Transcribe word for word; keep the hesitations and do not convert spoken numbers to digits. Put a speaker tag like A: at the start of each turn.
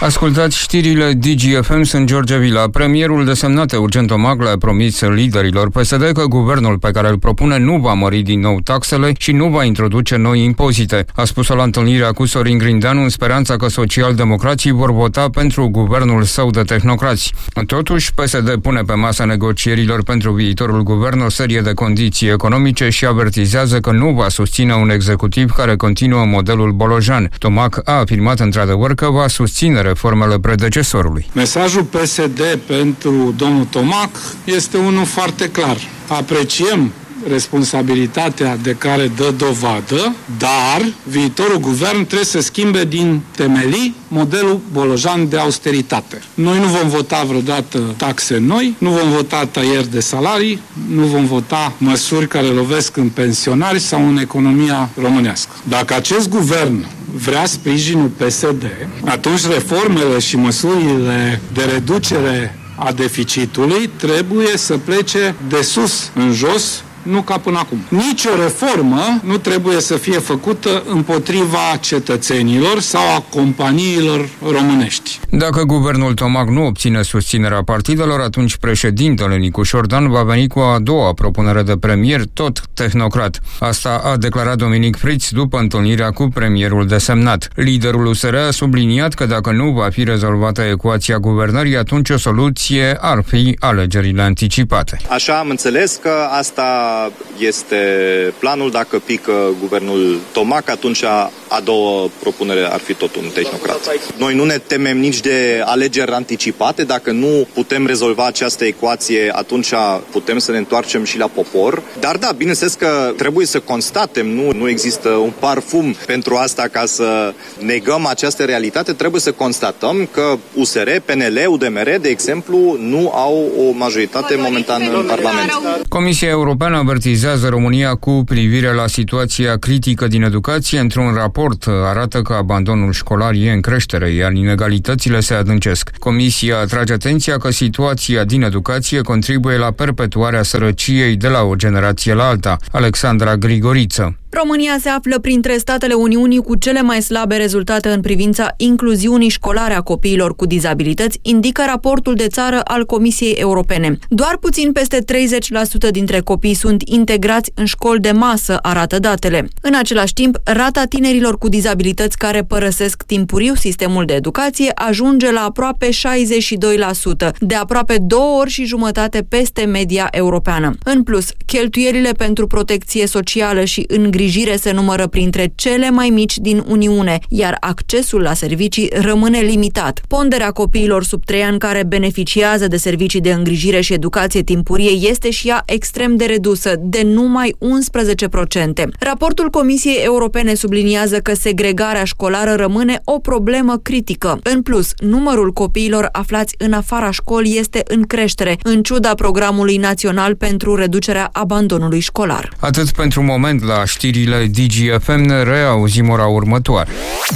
A: Ascultați știrile Digi F M, sunt George Vila. Premierul desemnat Eugen Tomac le-a promis liderilor P S D că guvernul pe care îl propune nu va mări din nou taxele și nu va introduce noi impozite. A spus-o la întâlnirea cu Sorin Grindeanu în speranța că socialdemocrații vor vota pentru guvernul său de tehnocrați. Totuși, P S D pune pe masa negocierilor pentru viitorul guvern o serie de condiții economice și avertizează că nu va susține un executiv care continuă modelul bolojan. Tomac a afirmat într-adevăr că va susține reformele predecesorului.
B: Mesajul P S D pentru domnul Tomac este unul foarte clar. Apreciem responsabilitatea de care dă dovadă, dar viitorul guvern trebuie să schimbe din temelii modelul bolojan de austeritate. Noi nu vom vota vreodată taxe noi, nu vom vota tăieri de salarii, nu vom vota măsuri care lovesc în pensionari sau în economia românească. Dacă acest guvern vrea sprijinul P S D, atunci reformele și măsurile de reducere a deficitului trebuie să plece de sus în jos, nu ca până acum. Nici o reformă nu trebuie să fie făcută împotriva cetățenilor sau a companiilor românești.
A: Dacă guvernul Tomac nu obține susținerea partidelor, atunci președintele Nicu Șordan va veni cu a doua propunere de premier, tot tehnocrat. Asta a declarat Dominic Pritz după întâlnirea cu premierul desemnat. Liderul U S R a subliniat că dacă nu va fi rezolvată ecuația guvernării, atunci o soluție ar fi alegerile anticipate.
C: Așa am înțeles că asta este planul. Dacă pică guvernul Tomac, atunci a, a doua propunere ar fi tot un tehnocrat. Noi nu ne temem nici de alegeri anticipate. Dacă nu putem rezolva această ecuație, atunci putem să ne întoarcem și la popor. Dar da, bineînțeles că trebuie să constatem, nu, nu există un parfum pentru asta ca să negăm această realitate. Trebuie să constatăm că U S R, P N L, U D M R, de exemplu, nu au o majoritate momentană în Parlament.
A: Comisia Europeană avertizează România cu privire la situația critică din educație. Într-un raport arată că abandonul școlar e în creștere, iar inegalitățile se adâncesc. Comisia atrage atenția că situația din educație contribuie la perpetuarea sărăciei de la o generație la alta. Alexandra Grigoriță.
D: România se află printre statele Uniunii cu cele mai slabe rezultate în privința incluziunii școlare a copiilor cu dizabilități, indică raportul de țară al Comisiei Europene. Doar puțin peste treizeci la sută dintre copii sunt integrați în școli de masă, arată datele. În același timp, rata tinerilor cu dizabilități care părăsesc timpuriu sistemul de educație ajunge la aproape șaizeci și doi la sută, de aproape două ori și jumătate peste media europeană. În plus, cheltuielile pentru protecție socială și îngrijire se numără printre cele mai mici din Uniune, iar accesul la servicii rămâne limitat. Ponderea copiilor sub trei ani care beneficiază de servicii de îngrijire și educație timpurie este și ea extrem de redusă, de numai unsprezece la sută. Raportul Comisiei Europene subliniază că segregarea școlară rămâne o problemă critică. În plus, numărul copiilor aflați în afara școlii este în creștere, în ciuda programului național pentru reducerea abandonului școlar.
A: Atât pentru moment la știrile Digi F M, ne reauzim ora următoare.